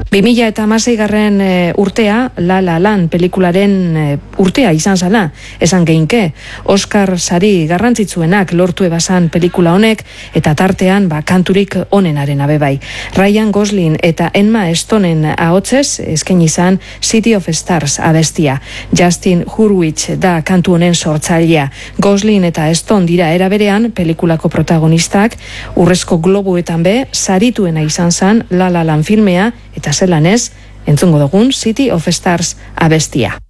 2016 urtea La La Land pelikularen urtea izan zala, esan geinke. Oscar sari garrantzitsuenak lortu ebazan pelikula honek eta tartean kanturik onenaren abebai. Ryan Gosling eta Emma Stonen ahotsez eskaini izan City of Stars abestia. Justin Hurwitz da kantu honen sortzailea. Gosling eta Stone dira era berean pelikulako protagonistak. Urrezko globuetan sarituena izan zan La La Land filmea eta zelan ez, entzungo dugun City of Stars abestia.